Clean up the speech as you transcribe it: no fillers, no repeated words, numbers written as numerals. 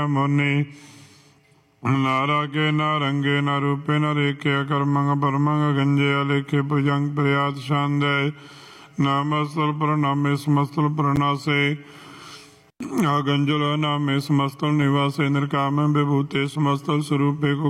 मुनि न रागे न रंगे न रूपे न रेखे कर्मंग परमंग गंजे अलेखे भुजंग प्रयात शांदे नामस्तल प्रणामे समस्तल प्रणासे आगंजुल नामे समस्तल निवासे निर्काम विभूते समस्तल स्वरूपे को